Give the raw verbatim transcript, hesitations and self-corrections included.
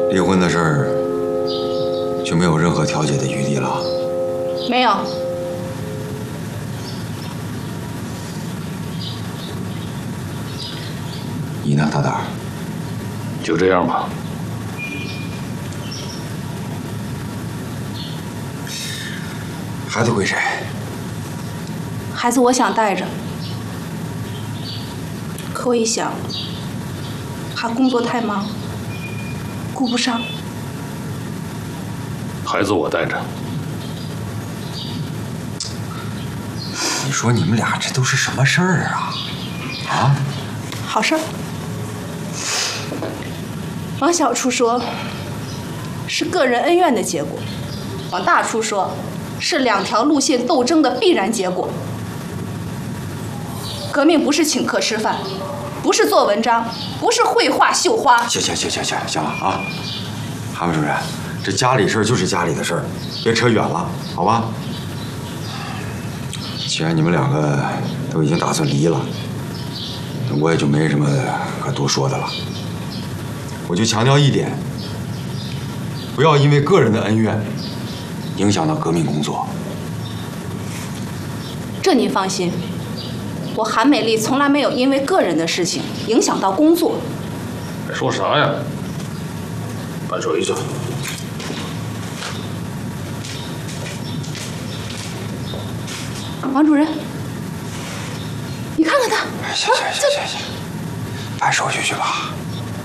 离婚的事儿就没有任何调解的余地了？ 没有。 你呢，大胆儿？ 就这样吧。 孩子归谁？ 孩子我想带着，可我一想，怕工作太忙，顾不上。 孩子我带着。 你说你们俩这都是什么事儿啊？啊？ 好事儿。往小处说，是个人恩怨的结果；往大处说，是两条路线斗争的必然结果。革命不是请客吃饭，不是做文章，不是绘画绣花。 行行行行行行了啊！韩副主任，这家里事儿就是家里的事儿，别扯远了，好吧？既然你们两个都已经打算离了，那我也就没什么可多说的了。我就强调一点，不要因为个人的恩怨影响到革命工作。 这您放心，我韩美丽从来没有因为个人的事情影响到工作。 还说啥呀？搬手一去。 王主任，你看看他， 行行行行行，办手续去吧。